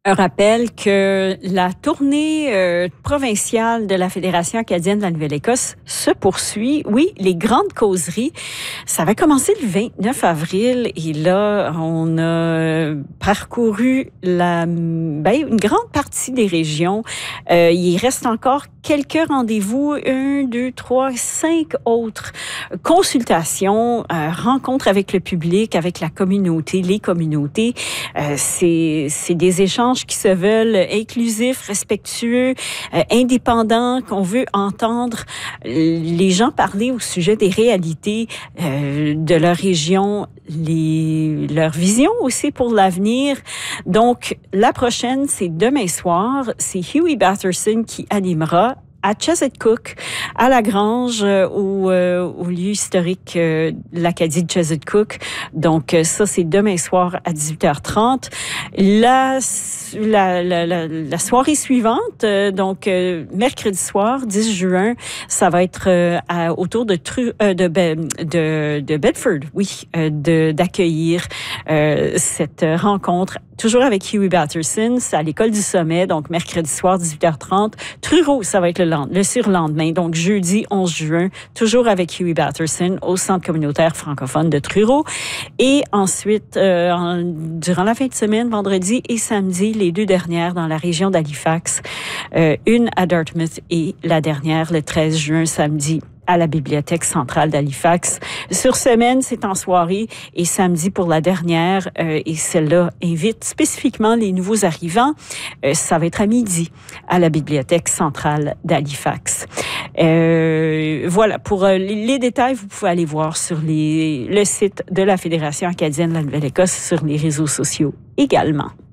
Un rappel que la tournée provinciale de la Fédération acadienne de la Nouvelle-Écosse se poursuit. Oui, les grandes causeries, ça va commencer le 29 avril et là, on a parcouru une grande partie des régions. Il reste encore quelques rendez-vous, 1, 2, 3, 5 autres consultations, rencontres avec le public, avec la communauté, les communautés. C'est des échanges qui se veulent inclusifs, respectueux, indépendants, qu'on veut entendre les gens parler au sujet des réalités de leur région, leur vision aussi pour l'avenir. Donc, la prochaine, c'est demain soir. C'est Huey Batterson qui animera à Chesed-Cook, à la Grange, au lieu historique de l'Acadie de Chesed-Cook. Donc, ça, c'est demain soir à 18h30. La soirée suivante, donc mercredi soir, 10 juin, ça va être autour de Bedford, oui, d'accueillir cette rencontre. Toujours avec Huey Batterson, c'est à l'École du Sommet, donc mercredi soir, 18h30. Truro, ça va être le surlendemain, donc jeudi 11 juin, toujours avec Huey Batterson au Centre communautaire francophone de Truro. Et ensuite, durant la fin de semaine, vendredi et samedi, les deux dernières dans la région d'Halifax, une à Dartmouth et la dernière le 13 juin, samedi, à la Bibliothèque centrale d'Halifax. Sur semaine, c'est en soirée et samedi pour la dernière. Et celle-là invite spécifiquement les nouveaux arrivants. Ça va être à midi à la Bibliothèque centrale d'Halifax. Voilà, pour les détails, vous pouvez aller voir sur le site de la Fédération acadienne de la Nouvelle-Écosse, sur les réseaux sociaux également.